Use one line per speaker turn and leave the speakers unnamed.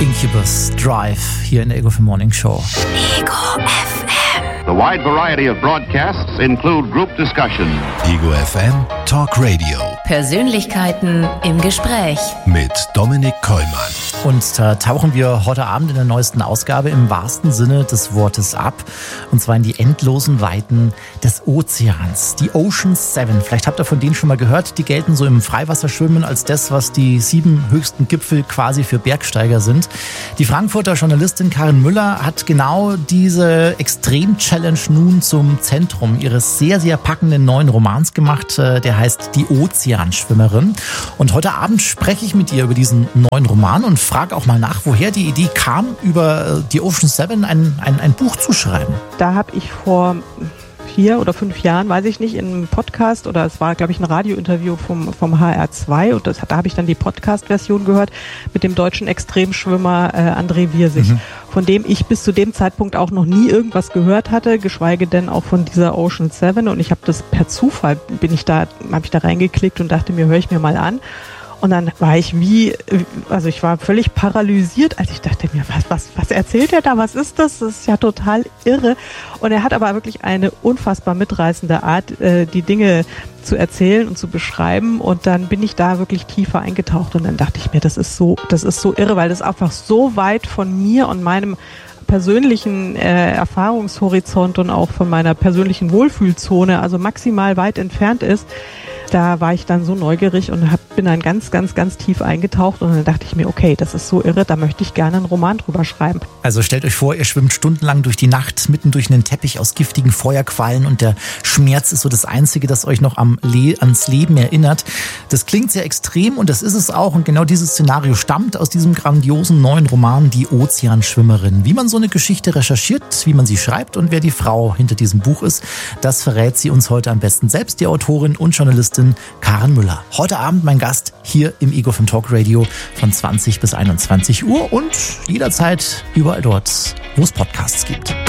Incubus Drive hier in der Ego FM Morning Show.
Ego FM.
The wide variety of broadcasts include group discussion.
Ego FM Talk Radio.
Persönlichkeiten im Gespräch.
Mit Dominik Kollmann.
Und da tauchen wir heute Abend in der neuesten Ausgabe im wahrsten Sinne des Wortes ab. Und zwar in die endlosen Weiten des Ozeans. Die Ocean 7. Vielleicht habt ihr von denen schon mal gehört. Die gelten so im Freiwasserschwimmen als das, was die 7 höchsten Gipfel quasi für Bergsteiger sind. Die Frankfurter Journalistin Karin Müller hat genau diese Extrem-Challenge nun zum Zentrum ihres sehr, sehr packenden neuen Romans gemacht. Der heißt Die Ozeanschwimmerin. Und heute Abend spreche ich mit ihr über diesen neuen Roman und frage auch mal nach, woher die Idee kam, über die Ocean 7 ein Buch zu schreiben.
Da habe ich vor 4 oder 5 Jahren, weiß ich nicht, in einem Podcast, oder es war, glaube ich, ein Radiointerview vom HR2, und da habe ich dann die Podcast-Version gehört mit dem deutschen Extremschwimmer André Wirsig, von dem ich bis zu dem Zeitpunkt auch noch nie irgendwas gehört hatte, geschweige denn auch von dieser Ocean 7, und ich habe das per Zufall, habe ich da reingeklickt und dachte mir, höre ich mir mal an. Und dann war ich ich war völlig paralysiert, als ich dachte mir, was erzählt er da, was ist das? Das ist ja total irre. Und er hat aber wirklich eine unfassbar mitreißende Art, die Dinge zu erzählen und zu beschreiben. Und dann bin ich da wirklich tiefer eingetaucht und dann dachte ich mir, das ist so irre, weil das einfach so weit von mir und meinem persönlichen Erfahrungshorizont und auch von meiner persönlichen Wohlfühlzone, also maximal weit entfernt ist. Da war ich dann so neugierig und bin dann ganz, ganz, ganz tief eingetaucht, und dann dachte ich mir, okay, das ist so irre, da möchte ich gerne einen Roman drüber schreiben.
Also stellt euch vor, ihr schwimmt stundenlang durch die Nacht, mitten durch einen Teppich aus giftigen Feuerquallen, und der Schmerz ist so das Einzige, das euch noch ans Leben erinnert. Das klingt sehr extrem, und das ist es auch, und genau dieses Szenario stammt aus diesem grandiosen neuen Roman Die Ozeanschwimmerin. Wie man so eine Geschichte recherchiert, wie man sie schreibt und wer die Frau hinter diesem Buch ist, das verrät sie uns heute am besten selbst, die Autorin und Journalistin Karin Müller. Heute Abend mein Gast hier im Ego FM Talk Radio von 20 bis 21 Uhr und jederzeit überall dort, wo es Podcasts gibt.